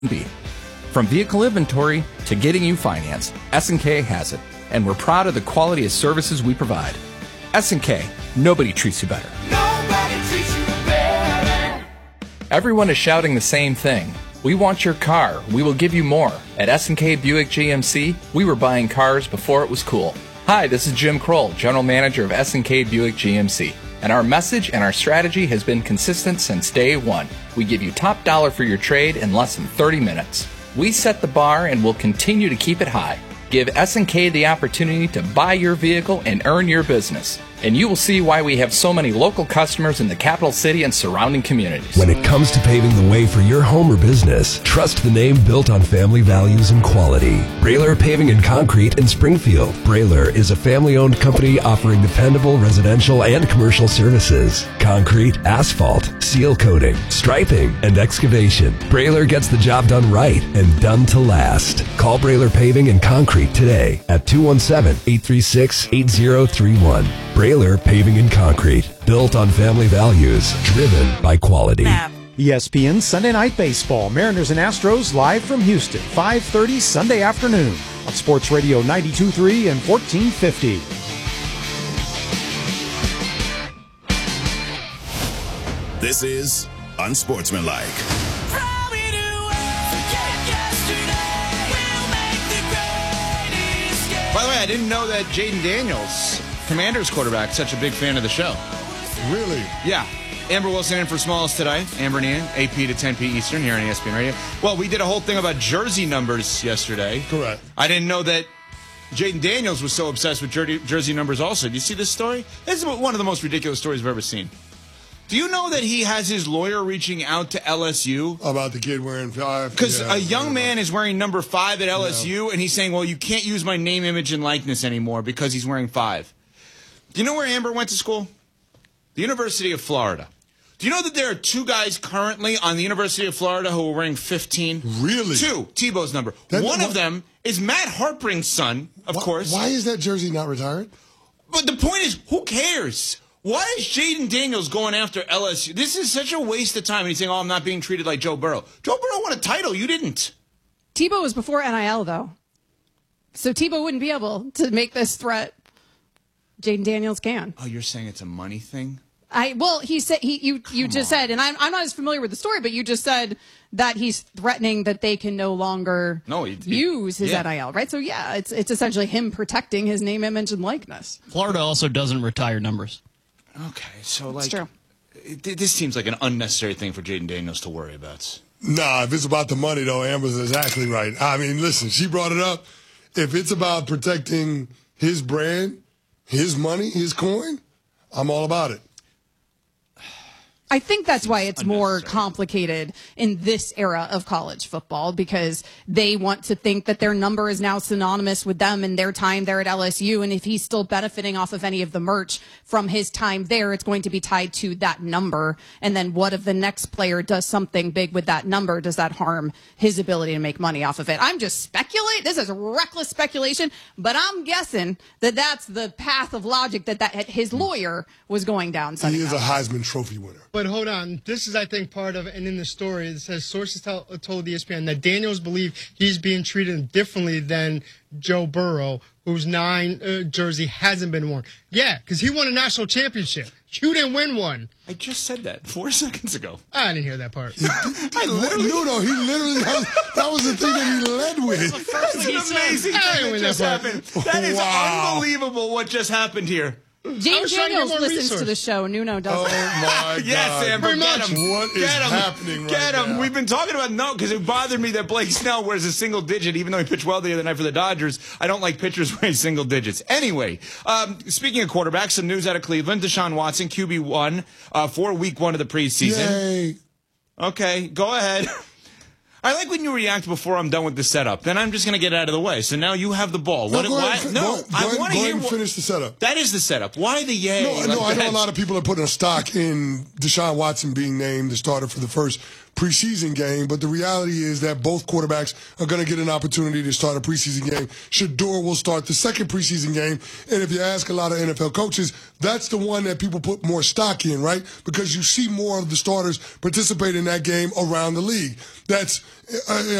be. From vehicle inventory to getting you financed, S&K has it, and we're proud of the quality of services we provide. S&K, nobody treats you better. Nobody treats you better. Everyone is shouting the same thing. We want your car. We will give you more. At S&K Buick GMC, we were buying cars before it was cool. Hi, this is Jim Kroll, General Manager of S&K Buick GMC. And our message and our strategy has been consistent since day one. We give you top dollar for your trade in less than 30 minutes. We set the bar and will continue to keep it high. Give S&K the opportunity to buy your vehicle and earn your business. And you will see why we have so many local customers in the capital city and surrounding communities. When it comes to paving the way for your home or business, trust the name built on family values and quality. Brailer Paving and Concrete in Springfield. Brailer is a family-owned company offering dependable residential and commercial services. Concrete, asphalt, seal coating, striping, and excavation. Brailer gets the job done right and done to last. Call Brailer Paving and Concrete today at 217-836-8031. Brailer Paving and Concrete, built on family values, driven by quality. ESPN Sunday Night Baseball, Mariners and Astros live from Houston, 5:30 Sunday afternoon on Sports Radio 92.3 and 1450. This is Unsportsmanlike. By the way, I didn't know that Jaden Daniels, Commanders quarterback, such a big fan of the show. Really? Yeah. Amber Wilson in for Smalls today. Amber and Ian, 8 p to 10 p Eastern here on ESPN Radio. Well, we did a whole thing about jersey numbers yesterday. Correct. I didn't know that Jaden Daniels was so obsessed with jersey numbers also. Do you see this story? This is one of the most ridiculous stories I've ever seen. Do you know that he has his lawyer reaching out to LSU? About the kid wearing 5? Because a young man is wearing number 5 at LSU, and he's saying, well, you can't use my name, image, and likeness anymore because he's wearing 5. Do you know where Amber went to school? The University of Florida. Do you know that there are 2 guys currently on the University of Florida who are wearing 15? Really? 2, Tebow's number. One of them is Matt Harpring's son, of course. Why is that jersey not retired? But the point is, who cares? Why is Jaden Daniels going after LSU? This is such a waste of time. And he's saying, oh, I'm not being treated like Joe Burrow. Joe Burrow won a title. You didn't. Tebow was before NIL, though. So Tebow wouldn't be able to make this threat. Jaden Daniels can. Oh, you're saying it's a money thing? He said you just said, and I'm not as familiar with the story, but you just said that he's threatening that they can no longer use his NIL, right? So yeah, it's essentially him protecting his name, image, and likeness. Florida also doesn't retire numbers. Okay, so like, it's true. This seems like an unnecessary thing for Jaden Daniels to worry about. Nah, if it's about the money, though, Amber's exactly right. I mean, listen, she brought it up. If it's about protecting his brand, his money, his coin, I'm all about it. I think that's why it's more complicated in this era of college football, because they want to think that their number is now synonymous with them and their time there at LSU. And if he's still benefiting off of any of the merch from his time there, it's going to be tied to that number. And then what if the next player does something big with that number? Does that harm his ability to make money off of it? I'm just speculating. This is reckless speculation, but I'm guessing that that's the path of logic that his lawyer was going down. He is a Heisman Trophy winner. But hold on. This is, I think, part of, and in the story, it says sources told ESPN that Daniels believe he's being treated differently than Joe Burrow, whose 9 jersey hasn't been worn. Yeah, because he won a national championship. You didn't win one. I just said that 4 seconds ago. I didn't hear that part. He literally, that was the thing that he led with. That's an amazing thing that just happened. That is unbelievable what just happened here. James Daniels listens to the show. Nuno doesn't. Oh, my God. Yes, Amber, get him. What is happening right now? We've been talking about because it bothered me that Blake Snell wears a single digit, even though he pitched well the other night for the Dodgers. I don't like pitchers wearing single digits. Anyway, speaking of quarterbacks, some news out of Cleveland. Deshaun Watson, QB1 for week 1 of the preseason. Yay. Okay, go ahead. I like when you react before I'm done with the setup. Then I'm just going to get out of the way. So now you have the ball. I want to hear finish the setup. That is the setup. Why the yay? No, I know a lot of people are putting a stock in Deshaun Watson being named the starter for the first preseason game, but the reality is that both quarterbacks are going to get an opportunity to start a preseason game. Shedeur will start the second preseason game, and if you ask a lot of NFL coaches, that's the one that people put more stock in, right? Because you see more of the starters participate in that game around the league. That's